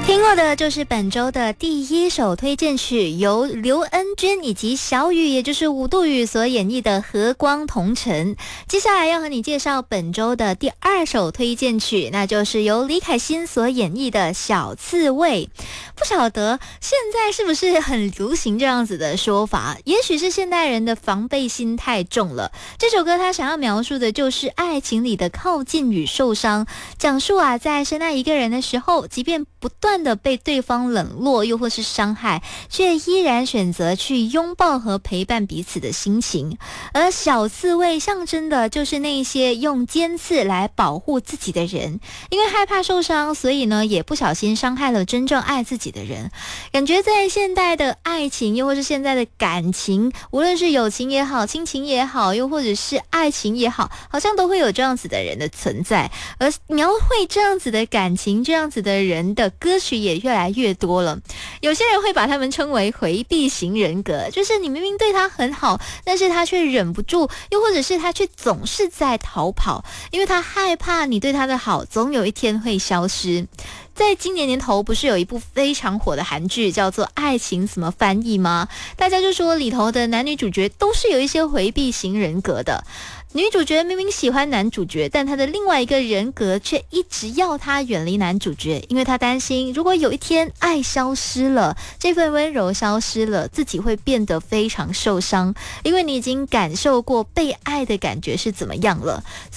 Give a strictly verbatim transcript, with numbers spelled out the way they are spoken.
听过的就是本周的第一首推荐曲，由刘恩君以及小雨，也就是吴杜宇所演绎的《和光同尘》。接下来要和你介绍本周的第二首推荐曲，那就是由李凯欣所演绎的《小刺猬》。不晓得现在是不是很流行这样子的说法，也许是现代人的防备心太重了。这首歌它想要描述的就是爱情里的靠近与受伤，讲述啊在深爱一个人的时候，即便不断的被对方冷落又或是伤害，却依然选择去拥抱和陪伴彼此的心情。而小刺猬象征的就是那些用尖刺来保护自己的人，因为害怕受伤，所以呢也不小心伤害了真正爱自己的人。感觉在现代的爱情又或是现在的感情，无论是友情也好，亲情也好，又或者是爱情也好，好像都会有这样子的人的存在。而描绘这样子的感情，这样子的人的歌曲也越来越多了。有些人会把他们称为回避型人格，就是你明明对他很好，但是他却忍不住，又或者是他却总是在逃跑，因为他害怕你对他的好总有一天会消失。在今年年头不是有一部非常火的韩剧叫做《爱情怎么翻译》吗？大家就说里头的男女主角都是有一些回避型人格的。女主角明明喜欢男主角，但她的另外一个人格却一直要她远离男主角，因为她担心如果有一天爱消失了，这份温柔消失了，自己会变得非常受伤，因为你已经感受过被爱的感觉是怎么样了。